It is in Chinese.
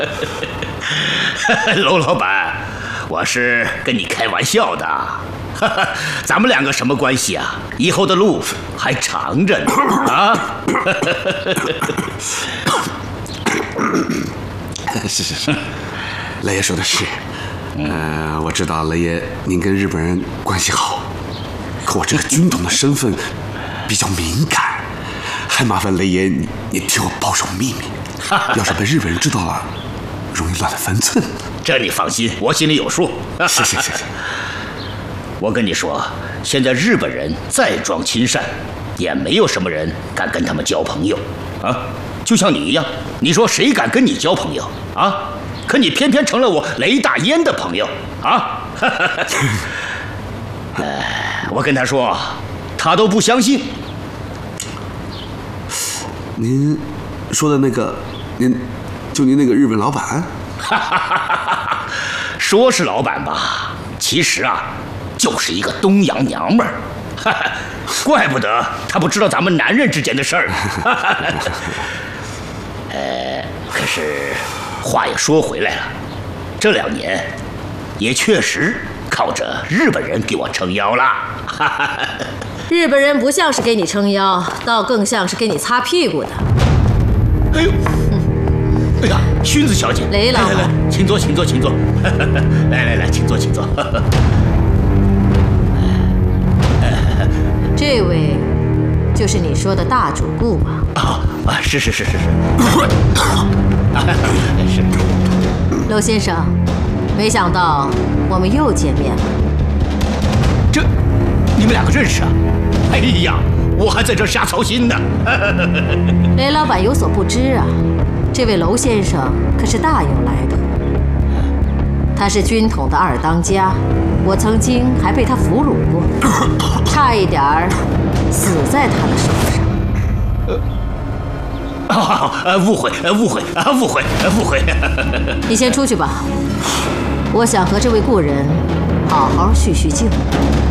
娄老板，我是跟你开玩笑的。咱们两个什么关系啊？以后的路还长着呢啊！ 是，雷爷说的是。我知道雷爷您跟日本人关系好，可我这个军统的身份比较敏感，还麻烦雷爷你替我保守秘密，要是被日本人知道了，容易乱了分寸。 这你放心，我心里有数。 是。 我跟你说，现在日本人再装亲善，也没有什么人敢跟他们交朋友啊！就像你一样，你说谁敢跟你交朋友啊？可你偏偏成了我雷大烟的朋友啊！我跟他说，他都不相信。 您说的那个，您那个日本老板？ 说是老板吧，其实啊，就是一个东洋娘们儿。怪不得他不知道咱们男人之间的事儿。可是话也说回来了，这2年也确实靠着日本人给我撑腰了。 日本人不像是给你撑腰，倒更像是给你擦屁股的。 哎呦，哎呀，薰子小姐， 雷老板， 来，请坐。来，请坐。 这位就是你说的大主顾吗？ 是。是。 娄先生，没想到我们又见面了。 这，你们2个认识啊？哎呀，我还在这瞎操心呢。 雷老板有所不知啊，这位娄先生可是大有来头。他是军统的2当家，我曾经还被他俘虏过，差一点儿死在他的手上。 误会。 你先出去吧，我想和这位故人好好叙叙旧。